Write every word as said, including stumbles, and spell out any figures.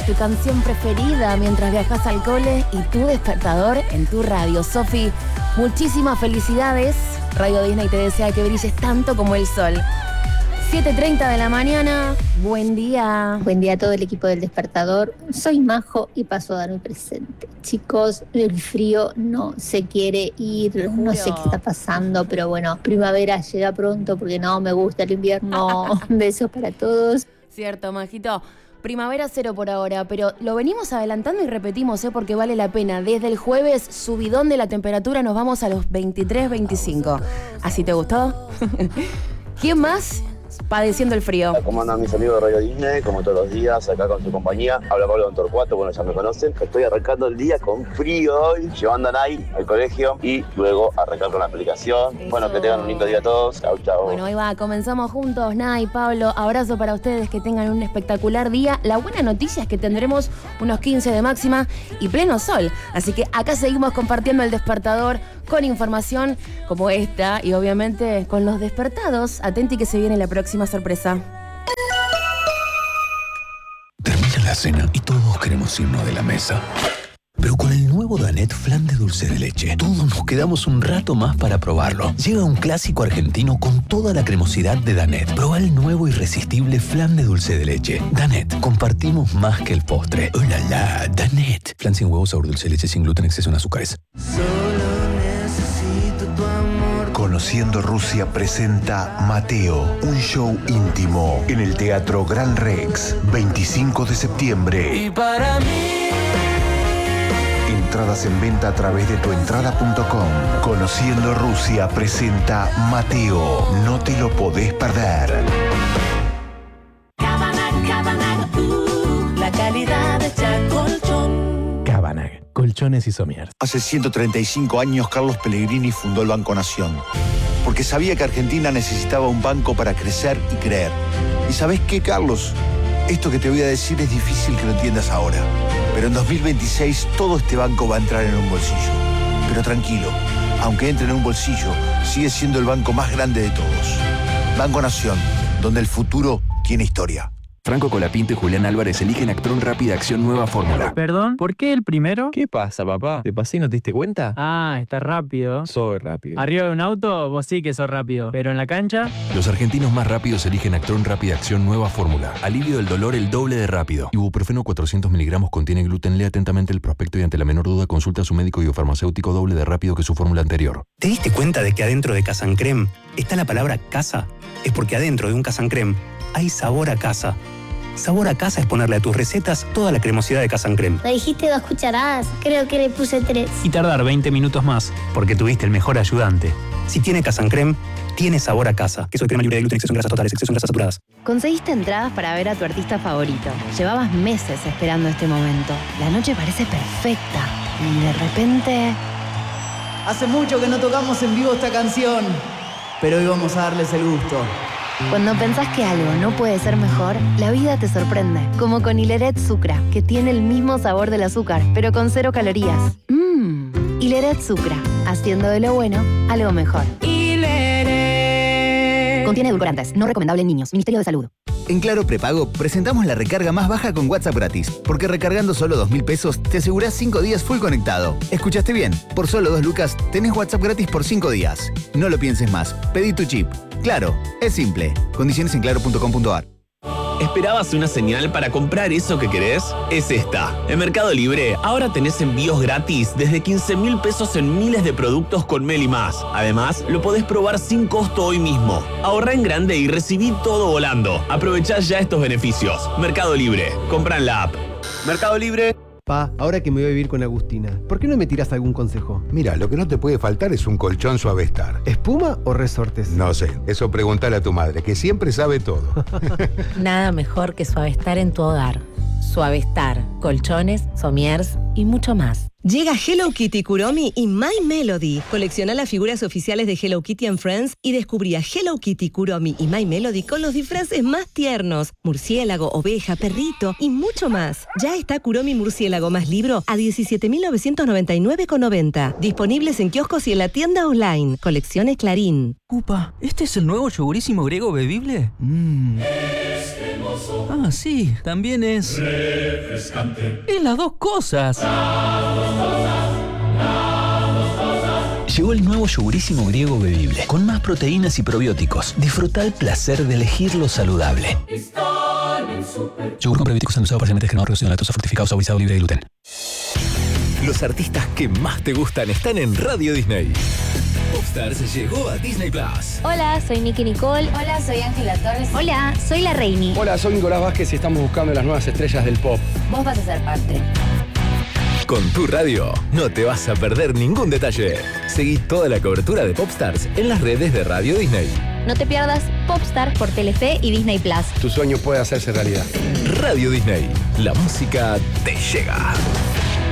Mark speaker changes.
Speaker 1: tu canción preferida mientras viajas al cole y tu despertador en tu radio. Sofi, muchísimas felicidades. Radio Disney te desea que brilles tanto como el sol. siete treinta de la mañana, buen día.
Speaker 2: Buen día a todo el equipo del Despertador. Soy Majo y paso a dar mi presente. Chicos, el frío no se quiere ir, no sé qué está pasando, pero bueno, primavera llega pronto porque no me gusta el invierno. Besos para todos.
Speaker 1: Cierto, Majito. Primavera cero por ahora, pero lo venimos adelantando y repetimos, ¿eh? Porque vale la pena. Desde el jueves, subidón de la temperatura, nos vamos a los veintitrés, veinticinco. ¿Así te gustó? ¿Quién más padeciendo el frío?
Speaker 3: ¿Cómo andan mis amigos de Radio Disney? Como todos los días, acá con su compañía. Habla Pablo Don Torcuato, bueno, ya me conocen. Estoy arrancando el día con frío hoy, llevando a Nay al colegio y luego arrancar con la aplicación. Eso. Bueno, que tengan un lindo día a todos. Chau, chau.
Speaker 1: Bueno, ahí va, comenzamos juntos, Nay, Pablo. Abrazo para ustedes, que tengan un espectacular día. La buena noticia es que tendremos unos quince de máxima y pleno sol. Así que acá seguimos compartiendo el despertador con información como esta y obviamente con los despertados. Atenti que se viene la próxima sorpresa.
Speaker 4: Termina la cena y todos queremos irnos de la mesa. Pero con el nuevo Danette Flan de dulce de leche, todos nos quedamos un rato más para probarlo. Llega un clásico argentino con toda la cremosidad de Danette. Proba el nuevo irresistible Flan de dulce de leche. Danette, compartimos más que el postre. ¡Oh, la, la! Danette. Flan sin huevo, sabor dulce de leche, sin gluten, exceso en azúcares.
Speaker 5: Conociendo Rusia presenta Mateo, un show íntimo en el Teatro Gran Rex, veinticinco de septiembre.
Speaker 6: Y para mí.
Speaker 5: Entradas en venta a través de tuentrada punto com. Conociendo Rusia presenta Mateo. No te lo podés perder.
Speaker 6: Cabanag, Cabanag, uh, la calidad de Chacolchón.
Speaker 7: Cabanag, colchones y somiers.
Speaker 8: Hace ciento treinta y cinco años Carlos Pellegrini fundó el Banco Nación, porque sabía que Argentina necesitaba un banco para crecer y creer. ¿Y sabés qué, Carlos? Esto que te voy a decir es difícil que lo entiendas ahora, pero en dos mil veintiséis todo este banco va a entrar en un bolsillo. Pero tranquilo, aunque entre en un bolsillo, sigue siendo el banco más grande de todos. Banco Nación, donde el futuro tiene historia.
Speaker 9: Franco Colapinto y Julián Álvarez eligen Actron Rápida Acción Nueva Fórmula.
Speaker 10: Perdón, ¿por qué el primero?
Speaker 7: ¿Qué pasa, papá? ¿Te pasé y no te diste cuenta?
Speaker 10: Ah, está rápido.
Speaker 7: Soy rápido.
Speaker 10: Arriba de un auto, vos sí que sos rápido. Pero en la cancha...
Speaker 9: Los argentinos más rápidos eligen Actron Rápida Acción Nueva Fórmula. Alivio del dolor el doble de rápido. Ibuprofeno cuatrocientos miligramos contiene gluten. Lee atentamente el prospecto y ante la menor duda consulta a su médico y o farmacéutico doble de rápido que su fórmula anterior.
Speaker 11: ¿Te diste cuenta de que adentro de Casancrem está la palabra casa? Es porque adentro de un Casancrem hay sabor a casa. Sabor a casa es ponerle a tus recetas toda la cremosidad de Casancrem.
Speaker 12: Me dijiste dos cucharadas, creo que le puse tres.
Speaker 10: Y tardar veinte minutos más, porque tuviste el mejor ayudante.
Speaker 11: Si tiene Casancrem, tiene sabor a casa. Queso de crema libre de gluten, exceso en grasas totales, exceso en grasas saturadas.
Speaker 13: Conseguiste entradas para ver a tu artista favorito. Llevabas meses esperando este momento. La noche parece perfecta. Y de repente...
Speaker 14: Hace mucho que no tocamos en vivo esta canción, pero hoy vamos a darles el gusto.
Speaker 13: Cuando pensás que algo no puede ser mejor, la vida te sorprende. Como con Hileret Sucra, que tiene el mismo sabor del azúcar, pero con cero calorías. Mmm. Hileret Sucra, haciendo de lo bueno algo mejor.
Speaker 6: Hileret.
Speaker 13: Contiene edulcorantes, no recomendable en niños. Ministerio de Salud.
Speaker 15: En Claro Prepago presentamos la recarga más baja con WhatsApp gratis, porque recargando solo dos mil pesos te asegurás cinco días full conectado. ¿Escuchaste bien? Por solo dos lucas tenés WhatsApp gratis por cinco días. No lo pienses más, pedí tu chip. Claro, es simple. Condiciones en claro punto com punto a r.
Speaker 16: ¿Esperabas una señal para comprar eso que querés? Es esta. En Mercado Libre ahora tenés envíos gratis desde quince mil pesos en miles de productos con Meli Más. Además, lo podés probar sin costo hoy mismo. Ahorrá en grande y recibí todo volando. Aprovechá ya estos beneficios. Mercado Libre. Comprá en la app. Mercado Libre.
Speaker 17: Pa, ahora que me voy a vivir con Agustina, ¿por qué no me tiras algún consejo?
Speaker 18: Mira, lo que no te puede faltar es un colchón Suavestar.
Speaker 17: ¿Espuma o resortes?
Speaker 18: No sé, eso pregúntale a tu madre, que siempre sabe todo.
Speaker 19: Nada mejor que Suavestar en tu hogar. Suavestar, colchones, somiers y mucho más.
Speaker 20: Llega Hello Kitty, Kuromi y My Melody. Colecciona las figuras oficiales de Hello Kitty and Friends y descubrí a Hello Kitty, Kuromi y My Melody con los disfraces más tiernos. Murciélago, oveja, perrito y mucho más. Ya está Kuromi Murciélago más libro a diecisiete mil novecientos noventa y nueve con noventa. Disponibles en kioscos y en la tienda online. Colecciones Clarín.
Speaker 21: Upa, ¿este es el nuevo yogurísimo griego bebible? Mmm. Ah, Ah, sí, también es... refrescante. Es las dos cosas. Las dos cosas.
Speaker 4: Llegó el nuevo yogurísimo griego bebible, con más proteínas y probióticos. Disfruta el placer de elegir lo saludable. Yogur con probióticos endulzado parcialmente descremado, reducido en lactosa, fortificado, saborizado, libre de gluten.
Speaker 22: Los artistas que más te gustan están en Radio Disney. Popstars llegó a Disney Plus.
Speaker 23: Hola, soy Nicky Nicole.
Speaker 24: Hola, soy Ángela Torres.
Speaker 23: Hola, soy La Reini.
Speaker 25: Hola, soy Nicolás Vázquez y estamos buscando las nuevas estrellas del pop.
Speaker 24: Vos vas a ser parte.
Speaker 22: Con tu radio, no te vas a perder ningún detalle. Seguí toda la cobertura de Popstars en las redes de Radio Disney.
Speaker 23: No te pierdas Popstars por Telefe y Disney Plus.
Speaker 25: Tu sueño puede hacerse realidad.
Speaker 22: Radio Disney, la música te llega.